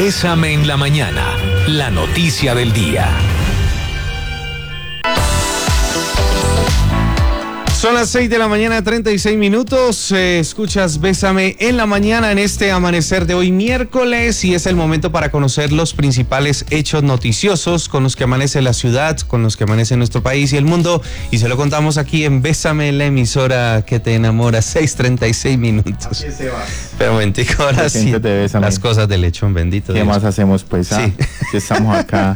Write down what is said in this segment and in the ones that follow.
Bésame en la mañana, la noticia del día. Son las 6 de la mañana, 36 minutos. Escuchas Bésame en la mañana en este amanecer de hoy miércoles y es el momento para conocer los principales hechos noticiosos con los que amanece la ciudad, con los que amanece nuestro país y el mundo. Y se lo contamos aquí en Bésame, la emisora que te enamora, 6:36 minutos. Pero momentico, ahora sí, las cosas del lechón, bendito ¿Qué Dios. más hacemos pues? Sí. Si estamos acá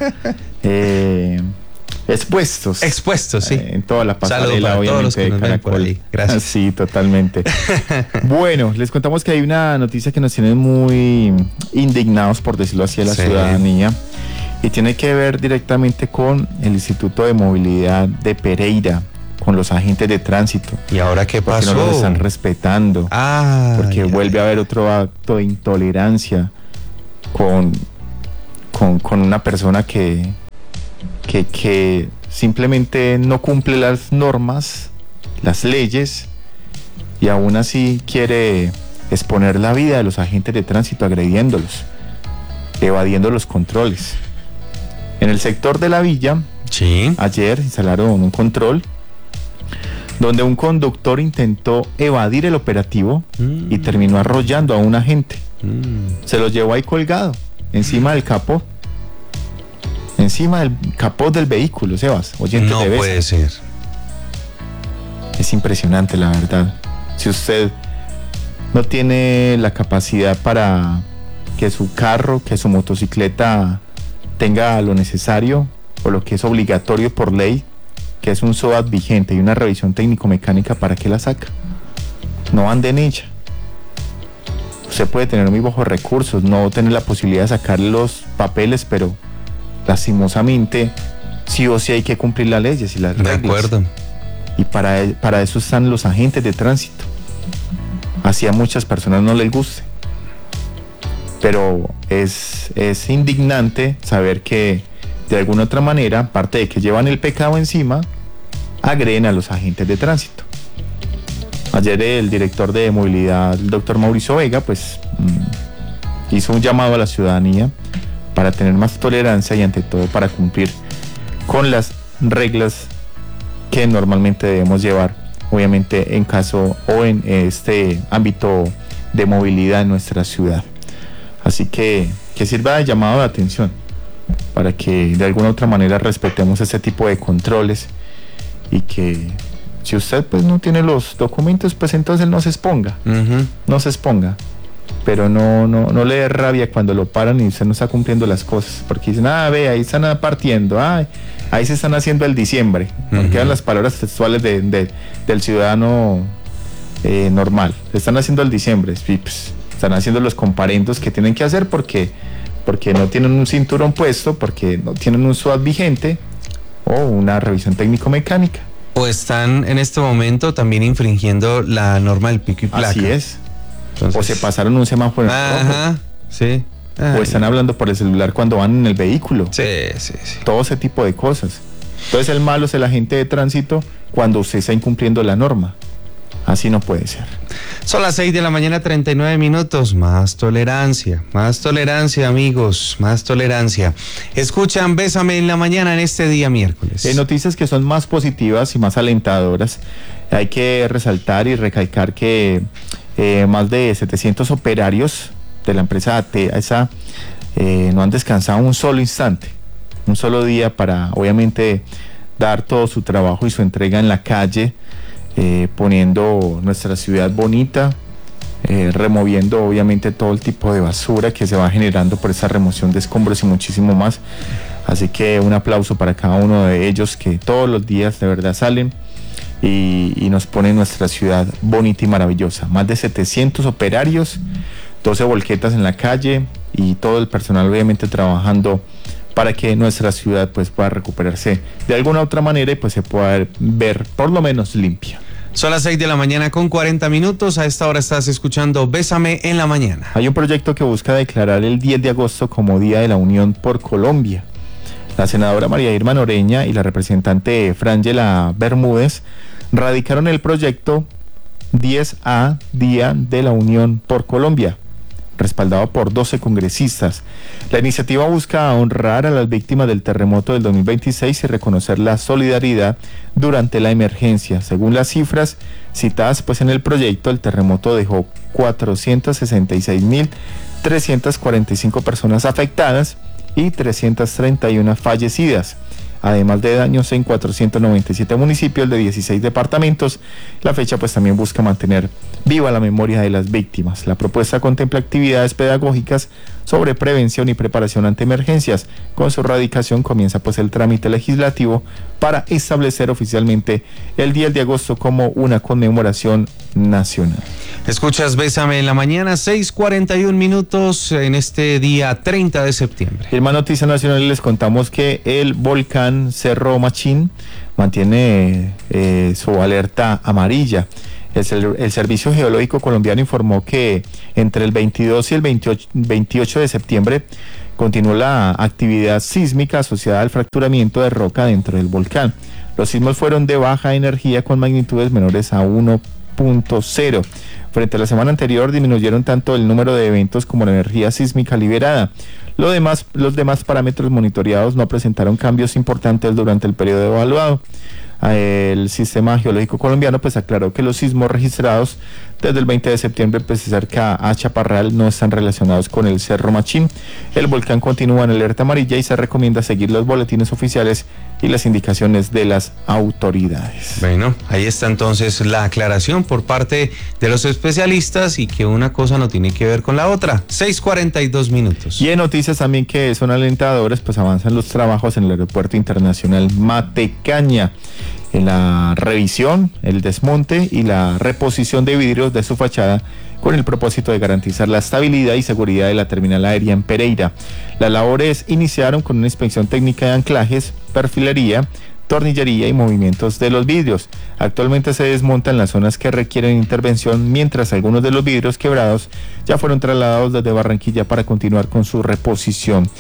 expuestos, sí. En toda la pasarela, Saludos para obviamente, todos los que de nos ven por Caracol. ahí. Gracias. Sí, totalmente. Bueno, les contamos que hay una noticia que nos tiene muy indignados, por decirlo así, a la ciudadanía, y tiene que ver directamente con el Instituto de Movilidad de Pereira, con los agentes de tránsito. ¿Y ahora qué pasó? Porque no los están respetando. Porque vuelve a haber otro acto de intolerancia con una persona que simplemente no cumple las normas, las leyes, y aún así quiere exponer la vida de los agentes de tránsito agrediéndolos, evadiendo los controles. En el sector de la villa, ayer instalaron un control donde un conductor intentó evadir el operativo y terminó arrollando a un agente. Se lo llevó ahí colgado, encima del capó. Encima del capó del vehículo, Sebas, oyente no de Besa. puede ser. Es impresionante, la verdad. Si usted no tiene la capacidad para que su carro, que su motocicleta tenga lo necesario o lo que es obligatorio por ley, que es un SOAT vigente y una revisión técnico-mecánica, ¿para qué la saca? No ande en ella. Usted puede tener muy bajos recursos, no tener la posibilidad de sacar los papeles, pero lastimosamente sí o sí hay que cumplir las leyes y las reglas. De acuerdo. Y para eso están los agentes de tránsito. Así a muchas personas no les guste, pero es indignante saber que de alguna otra manera, aparte de que llevan el pecado encima, agreden a los agentes de tránsito. Ayer el director de movilidad, el doctor Mauricio Vega, pues hizo un llamado a la ciudadanía para tener más tolerancia y ante todo para cumplir con las reglas que normalmente debemos llevar, obviamente en caso o en este ámbito de movilidad en nuestra ciudad. Así que sirva de llamado de atención para que de alguna otra manera respetemos este tipo de controles y que si usted pues no tiene los documentos, pues entonces no se exponga, no se exponga. Pero no le dé rabia cuando lo paran y usted no está cumpliendo las cosas, porque dicen, ve, ahí están partiendo, ahí se están haciendo el diciembre, porque eran las palabras textuales del ciudadano normal, se están haciendo el diciembre, pues, están haciendo los comparendos que tienen que hacer porque no tienen un cinturón puesto, porque no tienen un SOAT vigente o una revisión técnico-mecánica. O están en este momento también infringiendo la norma del pico y placa. Así es. Entonces, o se pasaron un semáforo rojo. Sí. O están hablando por el celular cuando van en el vehículo. Sí. Todo ese tipo de cosas. Entonces el malo es el agente de tránsito cuando usted está incumpliendo la norma. Así no puede ser. Son las 6 de la mañana, 39 minutos. Más tolerancia, amigos, más tolerancia. Escuchan Bésame en la mañana en este día miércoles. Noticias que son más positivas y más alentadoras. Hay que resaltar y recalcar que más de 700 operarios de la empresa ATESA no han descansado un solo instante, un solo día para obviamente dar todo su trabajo y su entrega en la calle, poniendo nuestra ciudad bonita, removiendo obviamente todo el tipo de basura que se va generando por esa remoción de escombros y muchísimo más. Así que un aplauso para cada uno de ellos que todos los días de verdad salen y nos ponen nuestra ciudad bonita y maravillosa. Más de 700 operarios, 12 volquetas en la calle y todo el personal obviamente trabajando para que nuestra ciudad pues pueda recuperarse de alguna otra manera y pues se pueda ver por lo menos limpia. Son las 6 de la mañana con 40 minutos. A esta hora estás escuchando Bésame en la mañana. Hay un proyecto que busca declarar el 10 de agosto como Día de la Unión por Colombia. La senadora María Irma Noreña y la representante Frangela Bermúdez radicaron el proyecto 10A, Día de la Unión por Colombia, respaldado por 12 congresistas. La iniciativa busca honrar a las víctimas del terremoto del 2026 y reconocer la solidaridad durante la emergencia. Según las cifras citadas pues en el proyecto, el terremoto dejó 466.345 personas afectadas y 331 fallecidas, además de daños en 497 municipios de 16 departamentos. La fecha pues también busca mantener viva la memoria de las víctimas. La propuesta contempla actividades pedagógicas sobre prevención y preparación ante emergencias. Con su radicación comienza pues el trámite legislativo para establecer oficialmente el 10 de agosto como una conmemoración nacional. Escuchas Bésame en la mañana, 6:41 minutos en este día 30 de septiembre. En más noticias nacionales les contamos que el volcán Cerro Machín mantiene su alerta amarilla. El Servicio Geológico Colombiano informó que entre el 22 y el 28 de septiembre continuó la actividad sísmica asociada al fracturamiento de roca dentro del volcán. Los sismos fueron de baja energía con magnitudes menores a 1.0. Frente a la semana anterior disminuyeron tanto el número de eventos como la energía sísmica liberada. Los demás parámetros monitoreados no presentaron cambios importantes durante el periodo evaluado. El Sistema Geológico Colombiano pues aclaró que los sismos registrados desde el 20 de septiembre pues cerca a Chaparral no están relacionados con el Cerro Machín. El volcán continúa en alerta amarilla y se recomienda seguir los boletines oficiales y las indicaciones de las autoridades. Bueno, ahí está entonces la aclaración por parte de los especialistas y que una cosa no tiene que ver con la otra. 6:42 minutos. Y en noticias también que son alentadoras, pues avanzan los trabajos en el Aeropuerto Internacional Matecaña, en la revisión, el desmonte y la reposición de vidrios de su fachada con el propósito de garantizar la estabilidad y seguridad de la terminal aérea en Pereira. Las labores iniciaron con una inspección técnica de anclajes, perfilería, tornillería y movimientos de los vidrios. Actualmente se desmontan las zonas que requieren intervención, mientras algunos de los vidrios quebrados ya fueron trasladados desde Barranquilla para continuar con su reposición.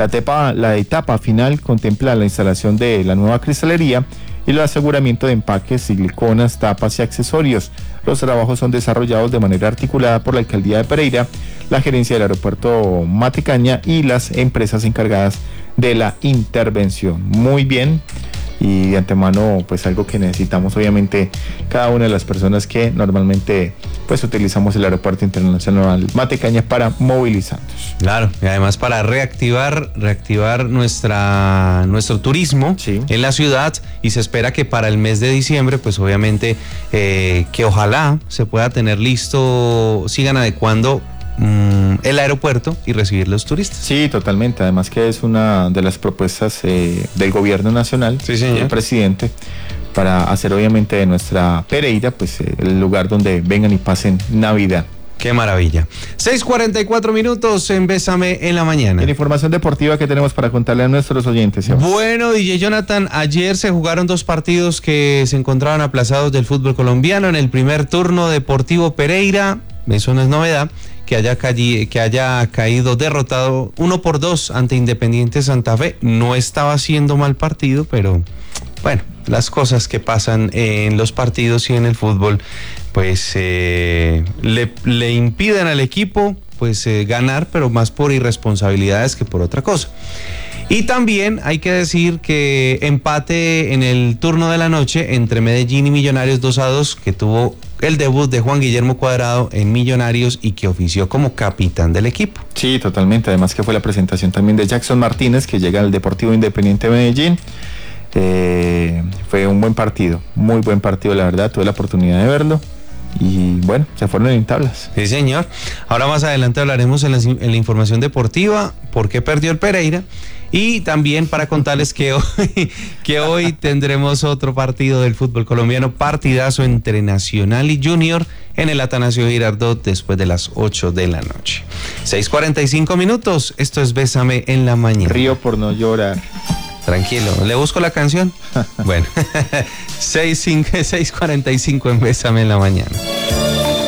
La etapa final contempla la instalación de la nueva cristalería y el aseguramiento de empaques, siliconas, tapas y accesorios. Los trabajos son desarrollados de manera articulada por la Alcaldía de Pereira, la Gerencia del Aeropuerto Matecaña y las empresas encargadas de la intervención. Muy bien, y de antemano pues algo que necesitamos obviamente cada una de las personas que normalmente pues utilizamos el Aeropuerto Internacional Matecaña para movilizarnos. Claro, y además para reactivar nuestro turismo, sí, en la ciudad, y se espera que para el mes de diciembre pues obviamente que ojalá se pueda tener listo, sigan adecuando el aeropuerto y recibir los turistas. Sí, totalmente, además que es una de las propuestas del gobierno nacional, sí, señor, del presidente, para hacer obviamente de nuestra Pereira pues el lugar donde vengan y pasen Navidad. Qué maravilla. 6:44 minutos en Bésame en la mañana. En información deportiva que tenemos para contarle a nuestros oyentes, Sebas. Bueno, DJ Jonathan, ayer se jugaron dos partidos que se encontraban aplazados del fútbol colombiano. En el primer turno, Deportivo Pereira, eso no es novedad, que haya caído derrotado 1-2 ante Independiente Santa Fe. No estaba haciendo mal partido, pero bueno, las cosas que pasan en los partidos y en el fútbol pues le impiden al equipo pues ganar, pero más por irresponsabilidades que por otra cosa. Y también hay que decir que empate en el turno de la noche entre Medellín y Millonarios 2-2, que tuvo el debut de Juan Guillermo Cuadrado en Millonarios y que ofició como capitán del equipo. Sí, totalmente, además que fue la presentación también de Jackson Martínez, que llega al Deportivo Independiente de Medellín. Fue un buen partido, muy buen partido, la verdad, tuve la oportunidad de verlo. Y bueno, se fueron en tablas. Sí, señor. Ahora más adelante hablaremos en la información deportiva por qué perdió el Pereira, y también para contarles que hoy tendremos otro partido del fútbol colombiano, partidazo entre Nacional y Junior en el Atanasio Girardot después de las 8 de la noche. 6:45 minutos, esto es Bésame en la mañana. Río por no llorar. Tranquilo, ¿le busco la canción? Bueno, 6:45 en Bésame en la mañana.